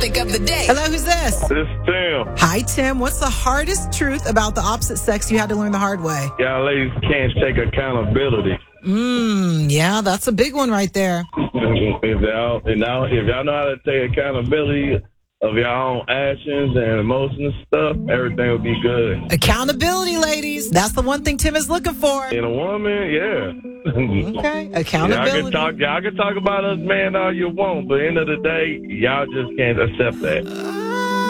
topic of the day. Hello, who's this? This Tim. Hi, Tim. What's the hardest truth about the opposite sex you had to learn the hard way? Y'all ladies can't take accountability. Yeah, that's a big one right there. If y'all know how to take accountability of your own actions and emotions and stuff, everything will be good. Accountability, ladies. That's the one thing Tim is looking for. In a woman, yeah. Okay, accountability. Y'all can talk about us, man, all you want, but at the end of the day, y'all just can't accept that.